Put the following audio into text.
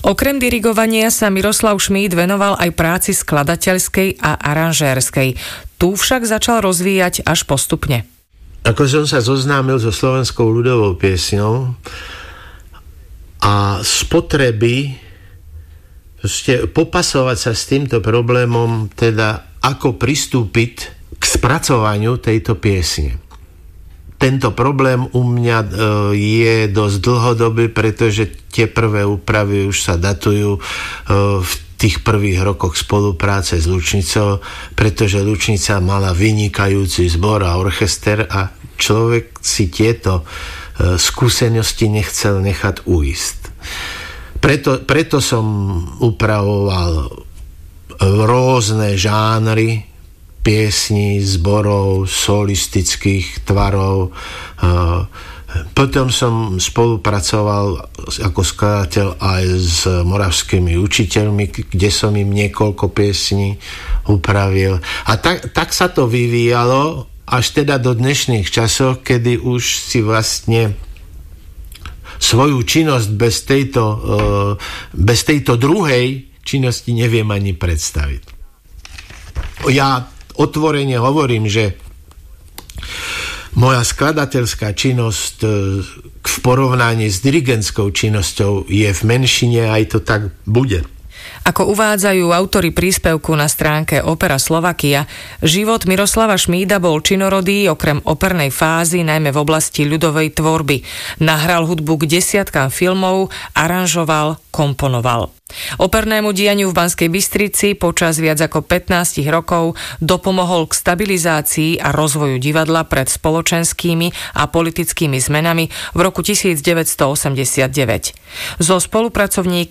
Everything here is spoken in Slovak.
Okrem dirigovania sa Miroslav Šmíd venoval aj práci skladateľskej a aranžérskej. Tu však začal rozvíjať až postupne. Ako som sa zoznámil so slovenskou ľudovou piesňou a z potreby popasovať sa s týmto problémom, teda ako pristúpiť k spracovaniu tejto piesne. Tento problém u mňa je dosť dlhodobý, pretože tie prvé úpravy už sa datujú v tých prvých rokoch spolupráce s Lučnicou, pretože Lučnica mala vynikajúci zbor a orchester a človek si tieto skúsenosti nechcel nechať uísť. Preto som upravoval rôzne žánry piesní, zborov, solistických tvarov. Potom som spolupracoval ako skladateľ aj s moravskými učiteľmi, kde som im niekoľko piesní upravil. A tak sa to vyvíjalo až teda do dnešných časov, kedy už si vlastne svoju činnosť bez tejto druhej činnosti neviem ani predstaviť. Ja otvorene hovorím, že moja skladateľská činnosť v porovnaní s dirigentskou činnosťou je v menšine, aj to tak bude. Ako uvádzajú autori príspevku na stránke Opera Slovakia, život Miroslava Šmída bol činorodý okrem opernej fázy najmä v oblasti ľudovej tvorby. Nahral hudbu k desiatkám filmov, aranžoval, komponoval. Opernému dianiu v Banskej Bystrici počas viac ako 15 rokov dopomohol k stabilizácii a rozvoju divadla pred spoločenskými a politickými zmenami v roku 1989. So spolupracovníkmi